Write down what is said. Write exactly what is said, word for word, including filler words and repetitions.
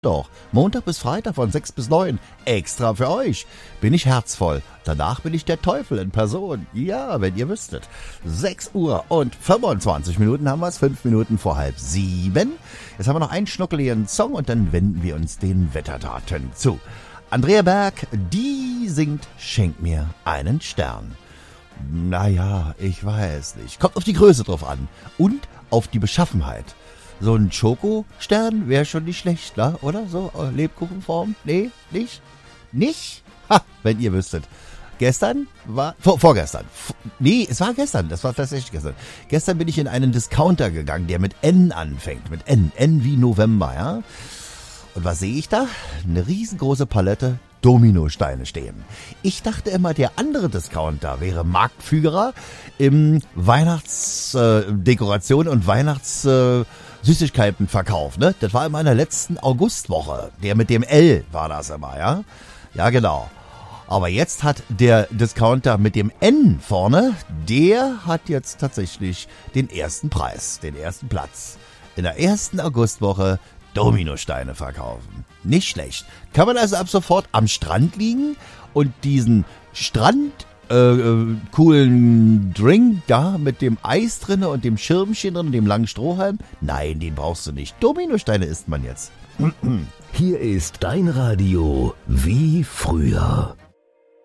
Doch, Montag bis Freitag von sechs bis neun, extra für euch, bin ich herzvoll. Danach bin ich der Teufel in Person. Ja, wenn ihr wüsstet. sechs Uhr und fünfundzwanzig Minuten haben wir es, fünf Minuten vor halb sieben. Jetzt haben wir noch einen schnuckeligen Song und dann wenden wir uns den Wetterdaten zu. Andrea Berg, die singt Schenk mir einen Stern. Naja, ich weiß nicht. Kommt auf die Größe drauf an und auf die Beschaffenheit. So ein Schokostern wäre schon nicht schlecht, ne? Oder? So äh, Lebkuchenform? Nee, nicht? Nicht? Ha, wenn ihr wüsstet. Gestern war, vor, vorgestern, v, nee, es war gestern, das war tatsächlich gestern. Gestern bin ich in einen Discounter gegangen, der mit N anfängt, mit N, N wie November, ja? Und was sehe ich da? Eine riesengroße Palette Dominosteine stehen. Ich dachte immer, der andere Discounter wäre Marktführer im Weihnachtsdekoration äh, und Weihnachts... Äh, Süßigkeitenverkauf, ne? Das war in meiner letzten Augustwoche. Der mit dem L war das immer, ja? Ja, genau. Aber jetzt hat der Discounter mit dem N vorne, der hat jetzt tatsächlich den ersten Preis, den ersten Platz. In der ersten Augustwoche Dominosteine verkaufen. Nicht schlecht. Kann man also ab sofort am Strand liegen und diesen Strand Äh, äh, coolen Drink da mit dem Eis drinne und dem Schirmchen drin und dem langen Strohhalm? Nein, den brauchst du nicht. Dominosteine isst man jetzt. Hier ist dein Radio wie früher.